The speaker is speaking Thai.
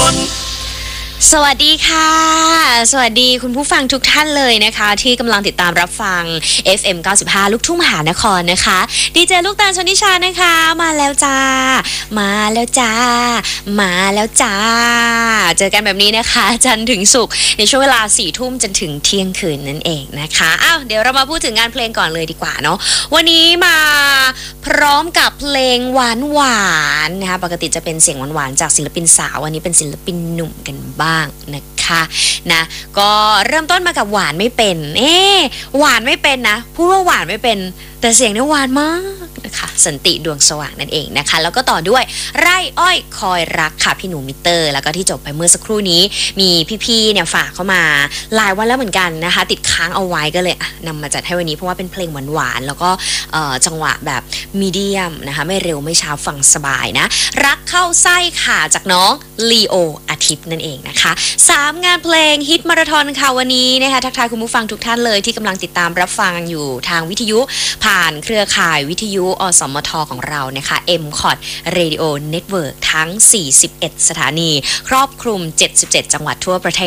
นสวัสดีค่ะสวัสดีคุณผู้ฟังทุกท่านเลยนะคะที่กำลังติดตามรับฟัง FM 95 ลูกทุ่งมหานครนะคะดีเจลูกตาลชนิชานะคะมาแล้วจ้ามาแล้วจ้ามาแล้วจ้าเจอกันแบบนี้นะคะจันทร์ถึงศุกร์ในช่วงเวลา 4 ทุ่มจนถึงเที่ยงคืนนั่นเองนะคะอ้าวเดี๋ยวเรามาพูดถึงงานเพลงก่อนเลยดีกว่าเนาะวันนี้มาพร้อมกับเพลงหวานๆนะคะปกติจะเป็นเสียงหวานๆจากศิลปินสาววันนี้เป็นศิลปินหนุ่มกันบ้างนะคะนะก็เริ่มต้นมากับหวานไม่เป็นหวานไม่เป็นนะพูดว่าหวานไม่เป็นแต่เสียงเนี่ยหวานมากนะคะสันติดวงสว่างนั่นเองนะคะแล้วก็ต่อด้วยไร่อ้อยคอยรักค่ะพี่หนูมิเตอร์แล้วก็ที่จบไปเมื่อสักครู่นี้มีพี่ๆเนี่ยฝากเข้ามาหลายวันแล้วเหมือนกันนะคะติดค้างเอาไว้ก็เลยนำมาจัดให้วันนี้เพราะว่าเป็นเพลงหวานๆแล้วก็จังหวะแบบมีเดียมนะคะไม่เร็วไม่ช้าฟังสบายนะรักเข้าไส้ค่ะจากน้องลีโออาทิตย์นั่นเองนะคะ3งานเพลงฮิตมาราธอนค่ะวันนี้นะคะทักทายคุณผู้ฟังทุกท่านเลยที่กำลังติดตามรับฟังอยู่ทางวิทยุผ่านเครือข่ายวิทยุอสมทของเรานะคะ MCOT Radio Network ทั้ง41สถานีครอบคลุม77จังหวัดทั่วประเทศ